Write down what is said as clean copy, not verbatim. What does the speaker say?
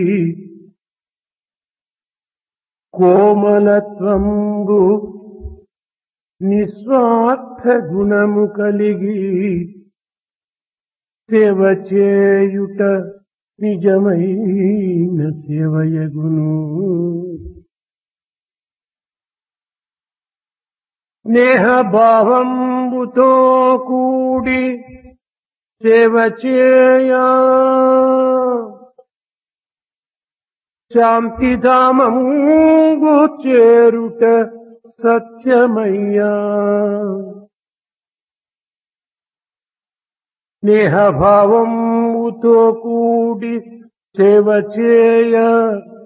కోమలత్వంబు నిస్వార్థ గుణము కలిగి సేవ చేయుట నిజమైన సేవయగును. స్నేహభావంబుతో కూడి సేవ చేయా శాంతిధామము చేరుట సత్యమయ్యా. స్నేహభావముతో కూడి సేవ చేయ